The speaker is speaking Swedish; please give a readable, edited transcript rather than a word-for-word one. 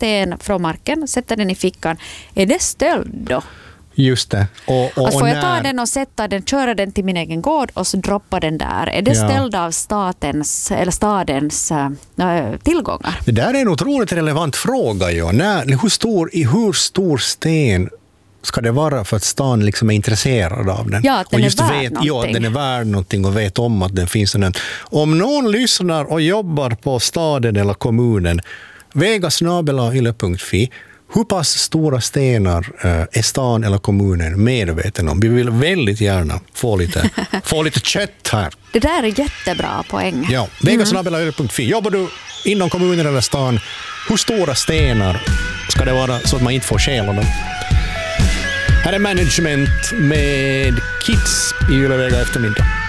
sten från marken, sätta den i fickan. Är det stöld då? Just det. Att får jag ta den och sätta den, köra den till min egen gård och så droppa den där? Är det stöld av statens eller stadens tillgångar? Det där är en otroligt relevant fråga. Hur stor sten ska det vara för att stan liksom är intresserad av den? Ja, att den och just är värd någonting. Ja, den är värd någonting och vet om att den finns. Om någon lyssnar och jobbar på staden eller kommunen, vega@yle.fi. Hur pass stora stenar är stan eller kommunen medveten om? Vi vill väldigt gärna få lite kött här. Det där är jättebra poäng. Ja, vega@yle.fi. Jobbar du inom kommunen eller stan? Hur stora stenar ska det vara så att man inte får stjäla dem? Här är Management med Kids i Yle Vega eftermiddag.